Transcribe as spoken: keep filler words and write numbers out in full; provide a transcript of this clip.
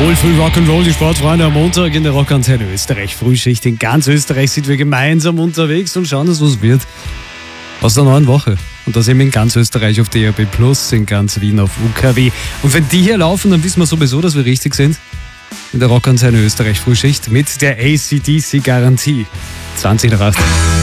Jawohl, Früh Rock'n'Roll, die Sportfreunde am Montag in der Rockantenne Österreich. Frühschicht in ganz Österreich sind wir gemeinsam unterwegs und schauen, dass was wird aus der neuen Woche. Und das eben in ganz Österreich auf D A B plus, in ganz Wien auf U K W. Und wenn die hier laufen, dann wissen wir sowieso, dass wir richtig sind. In der Rockantenne Österreich Frühschicht mit der A C D C Garantie. zwanzig nach acht.